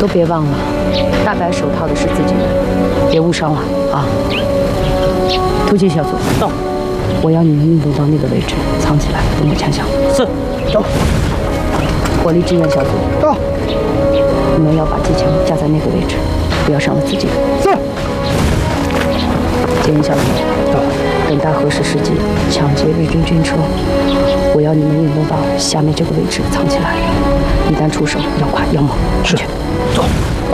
都别忘了，大白手套的是自己人，别误伤了啊！突击小组到，我要你们运动到那个位置，藏起来，等我枪响。 是，走。 火力支援小组到， 你们要把机枪架在那个位置，不要伤了自己人。 是。 接应小组到， 等待合适时机抢劫日军军车。我要你们运动到下面这个位置藏起来，一旦出手要快要猛。 是。走。